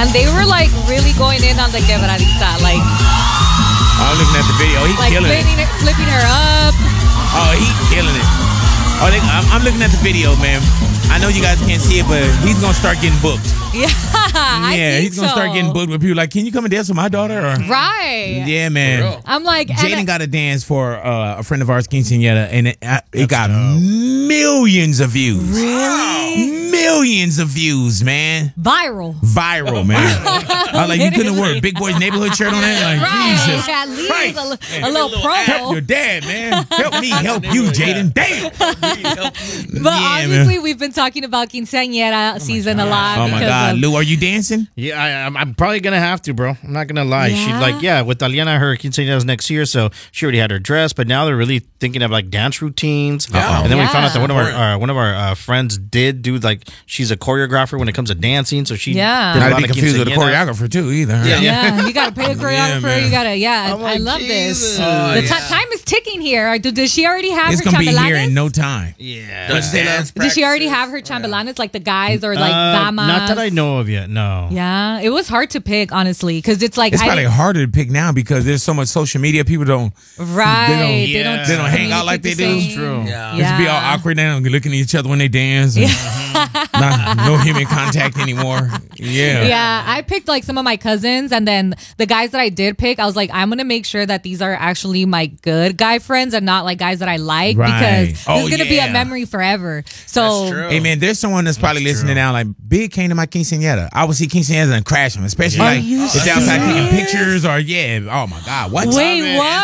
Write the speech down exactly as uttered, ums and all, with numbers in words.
and they were like really going in on the quebradita, like. I'm looking at the video. He like killing flipping, it. flipping her up. Oh, he killing it. Oh, they, I'm, I'm looking at the video, man. I know you guys can't see it, but he's gonna start getting booked. Yeah, I yeah, think he's gonna so. start getting booked with people like, "Can you come and dance with my daughter?" Or, right? Yeah, man. I'm like, Jaden got a dance for uh, a friend of ours, quinceañera, and it, uh, it got dope. millions of views. Really? Millions of views, man. Viral. Viral, man. I was like, you couldn't wear a Big Boy's Neighborhood shirt on that? Like, right. Jesus At least Christ. a, Man, a little promo. help your dad, man. Help me help you, Jaden. Damn. But Yeah, obviously, man. we've been talking about quinceañera season a lot. Oh, my because God. of- Lou, are you dancing? Yeah, I, I'm, I'm probably gonna have to, bro. I'm not gonna lie. Yeah? She like, yeah, with Aliana, her quinceañera's next year, so she already had her dress. But now they're really thinking of like dance routines. Uh-oh. And then we Yeah. found out that one of our uh, one of our uh, friends did do like she's a choreographer when it comes to dancing, so she Yeah. did a Not to lot be of confused with a quinceañera. choreographer, too, either. huh? Yeah, Yeah, you gotta pay a choreographer. man. you gotta, yeah. I'm I, I like, love Jesus. this. Oh, the yeah. ti- time is ticking here. Do- Does she already have It's her going to be here chambelanes? in no time. Yeah. What'd you say, love? Did she already have her chambelanes, like the guys or like Uh, damas? not that I know of yet. No. Yeah, it was hard to pick, honestly, because it's like It's I probably didn't- harder to pick now because there's so much social media. People don't, right. They don't- They don't, Yeah. they don't hang out like they do. communicate It's the true. same. Yeah. it's be all awkward now, looking at each other when they dance. And not, no human contact anymore. Yeah. Yeah, I picked like some of my cousins, and then the guys that I did pick, I was like, I'm gonna make sure that these are actually my good guy friends and not like guys that I like Right. because Oh, this is gonna be yeah. a memory forever. So That's true. Hey man, there's someone that's probably That's listening true. now. Like, Big came to my quinceañera. I would see quinceañeras and crash them, especially Are like you if they're outside taking serious? pictures or yeah. Oh my God, what? wait, man. what?